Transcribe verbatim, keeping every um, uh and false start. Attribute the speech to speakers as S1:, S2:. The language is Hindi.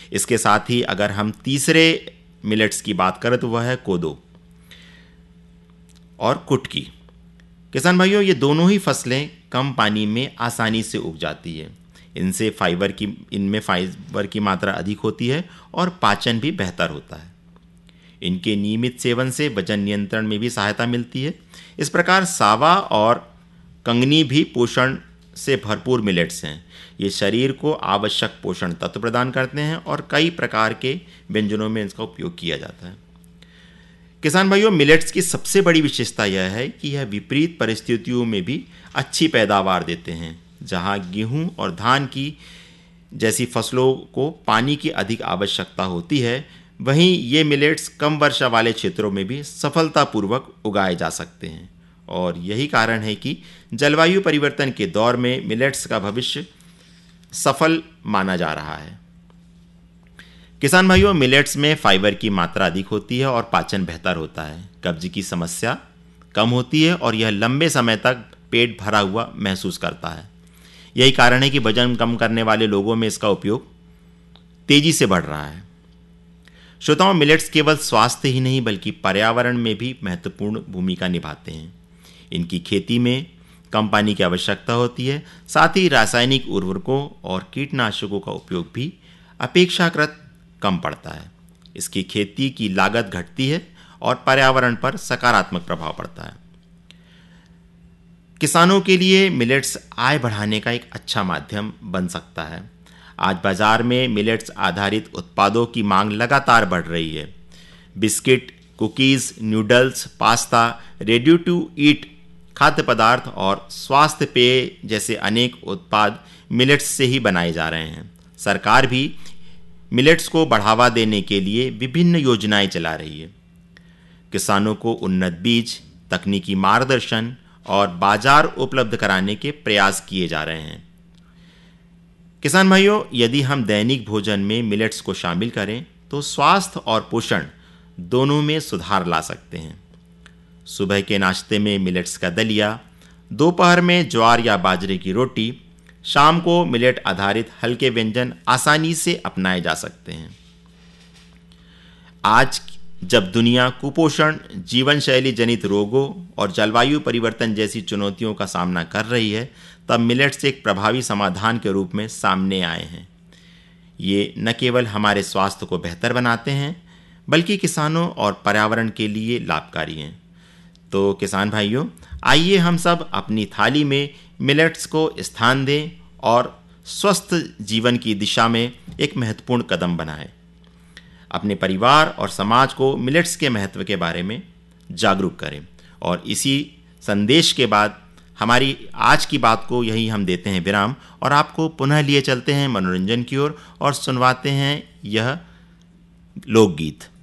S1: इसके साथ ही अगर हम तीसरे मिलेट्स की बात करें तो वह है कोदो और कुटकी। किसान भाइयों, ये दोनों ही फसलें कम पानी में आसानी से उग जाती है। इनसे फाइबर की इनमें फाइबर की मात्रा अधिक होती है और पाचन भी बेहतर होता है। इनके नियमित सेवन से वजन नियंत्रण में भी सहायता मिलती है। इस प्रकार सावा और कंगनी भी पोषण से भरपूर मिलेट्स हैं। ये शरीर को आवश्यक पोषण तत्व प्रदान करते हैं और कई प्रकार के व्यंजनों में इसका उपयोग किया जाता है। किसान भाइयों, मिलेट्स की सबसे बड़ी विशेषता यह है कि यह विपरीत परिस्थितियों में भी अच्छी पैदावार देते हैं। जहां गेहूं और धान की जैसी फसलों को पानी की अधिक आवश्यकता होती है, वहीं ये मिलेट्स कम वर्षा वाले क्षेत्रों में भी सफलतापूर्वक उगाए जा सकते हैं। और यही कारण है कि जलवायु परिवर्तन के दौर में मिलेट्स का भविष्य सफल माना जा रहा है। किसान भाइयों, मिलेट्स में फाइबर की मात्रा अधिक होती है और पाचन बेहतर होता है। कब्ज की समस्या कम होती है और यह लंबे समय तक पेट भरा हुआ महसूस करता है। यही कारण है कि वजन कम करने वाले लोगों में इसका उपयोग तेजी से बढ़ रहा है। श्रोताओं, मिलेट्स केवल स्वास्थ्य ही नहीं बल्कि पर्यावरण में भी महत्वपूर्ण भूमिका निभाते हैं। इनकी खेती में कम पानी की आवश्यकता होती है। साथ ही रासायनिक उर्वरकों और कीटनाशकों का उपयोग भी अपेक्षाकृत कम पड़ता है। इसकी खेती की लागत घटती है और पर्यावरण पर सकारात्मक प्रभाव पड़ता है। किसानों के लिए मिलेट्स आय बढ़ाने का एक अच्छा माध्यम बन सकता है। आज बाजार में मिलेट्स आधारित उत्पादों की मांग लगातार बढ़ रही है। Biscuit, cookies, noodles, pasta, ready to eat खाद्य पदार्थ और स्वास्थ्य पेय जैसे अनेक उत्पाद मिलेट्स से ही बनाए जा रहे हैं। सरकार भी मिलेट्स को बढ़ावा देने के लिए विभिन्न योजनाएं चला रही है। किसानों को उन्नत बीज, तकनीकी मार्गदर्शन और बाजार उपलब्ध कराने के प्रयास किए जा रहे हैं। किसान भाइयों, यदि हम दैनिक भोजन में मिलेट्स को शामिल करें तो स्वास्थ्य और पोषण दोनों में सुधार ला सकते हैं। सुबह के नाश्ते में मिलेट्स का दलिया, दोपहर में ज्वार या बाजरे की रोटी, शाम को मिलेट आधारित हल्के व्यंजन आसानी से अपनाए जा सकते हैं। आज जब दुनिया कुपोषण, जीवन शैली जनित रोगों और जलवायु परिवर्तन जैसी चुनौतियों का सामना कर रही है, तब मिलेट्स एक प्रभावी समाधान के रूप में सामने आए हैं। ये न केवल हमारे स्वास्थ्य को बेहतर बनाते हैं बल्कि किसानों और पर्यावरण के लिए लाभकारी हैं। तो किसान भाइयों, आइए हम सब अपनी थाली में मिलेट्स को स्थान दें और स्वस्थ जीवन की दिशा में एक महत्वपूर्ण कदम बनाएं। अपने परिवार और समाज को मिलेट्स के महत्व के बारे में जागरूक करें। और इसी संदेश के बाद हमारी आज की बात को यही हम देते हैं विराम और आपको पुनः लिए चलते हैं मनोरंजन की ओर और सुनवाते हैं यह लोकगीत।